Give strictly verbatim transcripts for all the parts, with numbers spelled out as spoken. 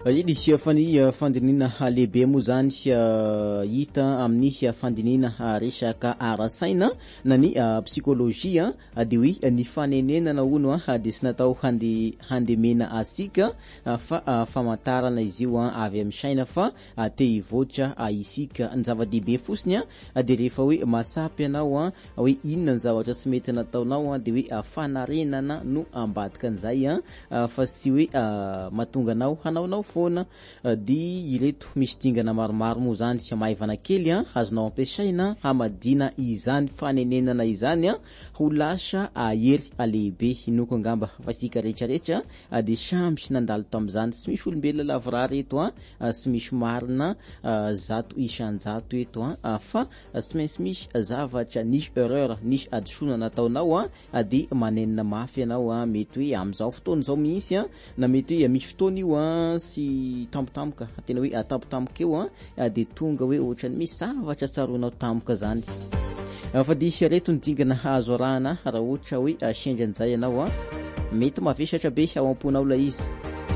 Iny fa ny fandinina lehibe moa zany hita amin'ny fandinina resaka ara-saina na ny psikolojia de hoe ny fanenenana hono de sy natao hande handemena asika fa famantarana izy io avy amin'ny saina fa te hivoatra isika ny zava-dehibe fosiny de rehefa hoe masapy anao hoe inona ny zavatra tsy mety nataonao de hoe fanarenana no ambadika an'izay fa sy hoe mahatonga anao hanaonao foana de ireto misy dingana maromaro moa zany sy maivana kely azonao ampiasaina hamadina izany fanenenana izany ho lasa hery lehibe inoko angamba fa sika rehetrarehetra de samby nandalo tam'izany sy misy olombelona lavorary eto sy misy marina zato isan-jato eto fa sy maintsy misy zavatra nisy erreur nisy adisona nataonao de manenina mafy ianao mety hoe am'izao fotoana zao mihitsy na mety hoe misy fotoana io sy tampotampoka tena hoe atampotampoka eo de tonga hoe ohatrany misy zavatra tsaroanao tampoka zany fa disy reto ny dingana hazo arahana raha ohatra hoe sendran'izay ianao mety mavesatra be ao am-ponao la izy.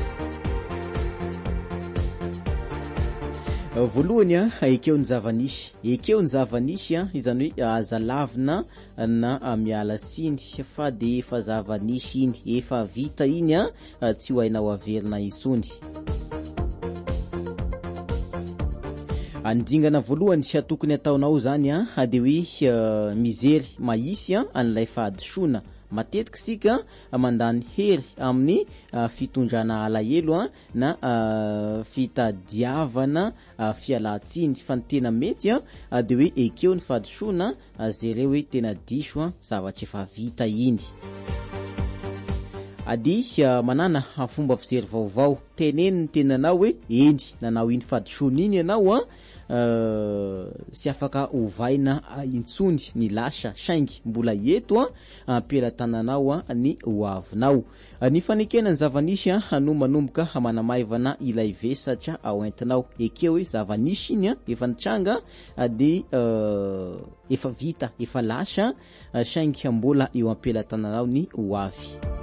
Voalohany ekeo ny zavanisy ekeo ny zavanisy izany hoe aza lavina na miala siny fa de efa zavanisy iny efa vita iny tsy ho hainao averina isony. Andingana voalohany sy tokony ataonao zany de hoe mizery mahisy an'ilay fahadisoana matetika sika mandany hery amin'ny fitondrana alahelo na fitadiavana fialatsiny fa ny tena mety de hoe ekeo ny fahadisoana zere hoe tena diso zavatra efa vita iny. Ady manana fomba fijery vaovao teneny ny tenanao hoe eny nanao iny fahadisoana iny ianao sy afaka ovaina intsony ny lasa saingy mbola eto ampelantananao ny hoavinao. Ny fanekena ny zavanisy no manomboka manamaivana ilay vesatra ao entinao ekeo hoe zavanisy iny efa nitranga de efa vita efa lasa saingy mbola eo ampelantananao ny hoavy.